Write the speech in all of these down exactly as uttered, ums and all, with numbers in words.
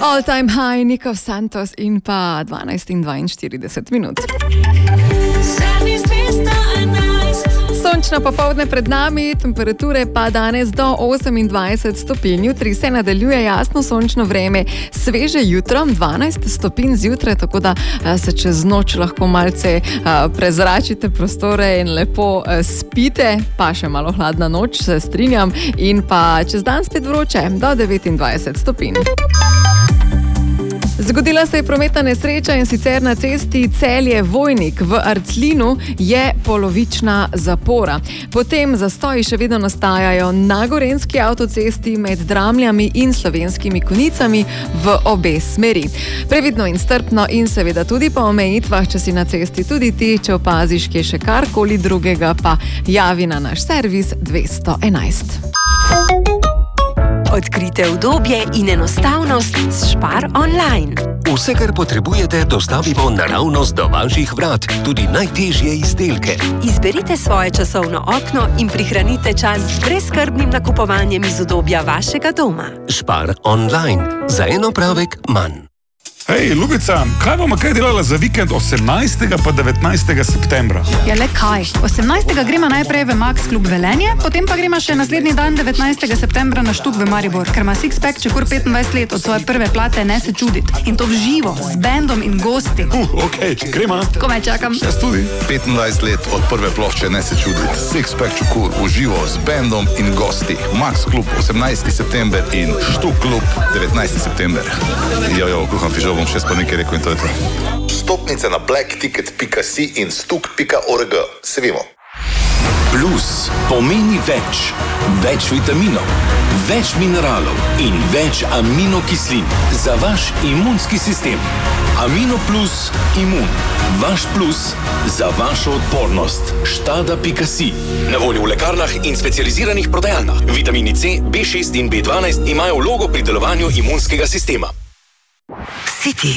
All time high, Nikos Santos in pa dvanajst in dvainštirideset minut. Sončno popoldne pred nami, temperature pa danes do osemindvajset stopinj. Jutri se nadaljuje jasno sončno vreme, sveže jutro, dvanajst stopinj zjutraj, tako da se čez noč lahko malce prezračite prostore in lepo spite, pa še malo hladna noč, se strinjam, in pa čez dan spet vroče, do devetindvajset stopinj. Zgodila se je prometna nesreča, in sicer na cesti Celje-Vojnik v Arclinu je polovična zapora. Potem zastoji še vedno nastajajo na gorenjski avtocesti med Dramljami in Slovenskimi Konjicami v obe smeri. Previdno in strpno in seveda tudi po omejitvah, če si na cesti tudi ti, če opaziš kje še karkoli drugega, pa javi na naš servis dvesto enajst. Odkrite udobje in enostavnost s Spar online. Vse, kar potrebujete, dostavimo naravnost do vaših vrat, tudi najtežje izdelke. Izberite svoje časovno okno in prihranite čas z brezskrbnim nakupovanjem iz udobja vašega doma. Spar online. Za en opravek manj. Hej, Ljubica, kaj bomo kaj delala za vikend osemnajstega pa devetnajstega septembra? Ja, le kaj. osemnajstega gremo najprej v Max klub Velenje, potem pa gremo še naslednji dan devetnajstega septembra na Štuk v Maribor, ker ima Sixpack Čekur petindvajset let od svoje prve plate Ne se čudit. In to v živo, z bendom in gosti. Uh, okej, okay, gremo. Komaj čakam. Jaz tudi. petindvajset let od prve plošče Ne se čudit. Sixpack Čekur v živo, z bendom in gosti. Max klub osemnajstega september in Štuk klub devetnajstega september. Jo, jo, kuham fižol. Bom še pa nekaj rekel in to je to. Stopnice na black ticket pika si in stuk pika org. Se vemo. Plus pomeni več. Več vitaminov, več mineralov in več aminokislin za vaš imunski sistem. Amino plus imun. Vaš plus za vašo odpornost. Štada pika si. Na voljo v lekarnah in specializiranih prodajalnah. Vitamini C, B šest in B dvanajst imajo vlogo pri delovanju imunskega sistema. City.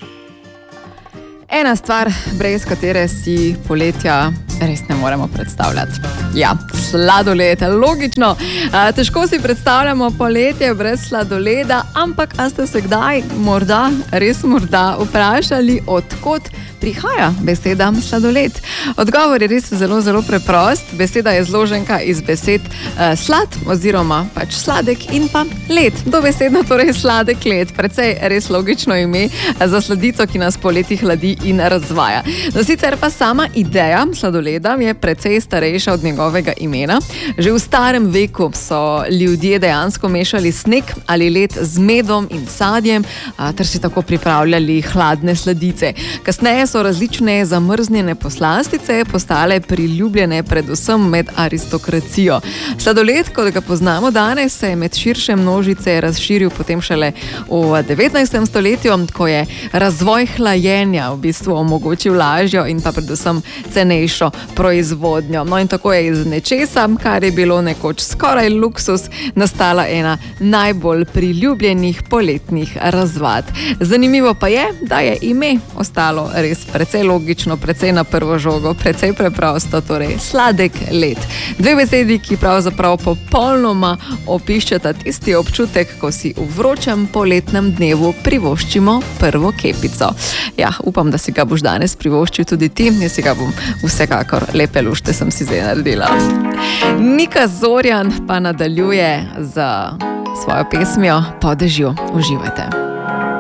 Ena stvar, brez katere si poletja res ne moremo predstavljati. Ja, sladoled, logično. Težko si predstavljamo poletje brez sladoleda, ampak a ste se kdaj, morda, res morda, vprašali, odkot prihaja beseda sladoled? Odgovor je res zelo, zelo preprost. Beseda je zloženka iz besed uh, slad oziroma pač sladek in pa led. Dobesedno torej sladek led. Precej res logično ime za sladico, ki nas poleti hladi in razvaja. No, sicer pa sama ideja sladoleda je precej starejša od njegovega imena. Že v starem veku so ljudje dejansko mešali sneg ali led z medom in sadjem, a, ter si tako pripravljali hladne sladice. Kasneje so različne zamrznjene poslastice postale priljubljene predvsem med aristokracijo. Sladoled, kot ga poznamo danes, se je med širše množice razširil potem šele v devetnajstem stoletju, ko je razvoj hlajenja v bistvu omogočil lažjo in pa predvsem cenejšo proizvodnjo. No in tako je iz nečesa, kar je bilo nekoč skoraj luksus, nastala ena najbolj priljubljenih poletnih razvad. Zanimivo pa je, da je ime ostalo res precej logično, precej na prvo žogo, precej preprosto, torej sladek led. Dve besedi, ki pravzaprav popolnoma opiščeta tisti občutek, ko si v vročem poletnem dnevu privoščimo prvo kepico. Ja, upam, da si ga boš danes privoščil tudi ti, jaz si ga bom vsekakor, lepe lušte sem si zdaj naredila. Nika Zorjan pa nadaljuje z svojo pesmijo Po dežju. Uživajte.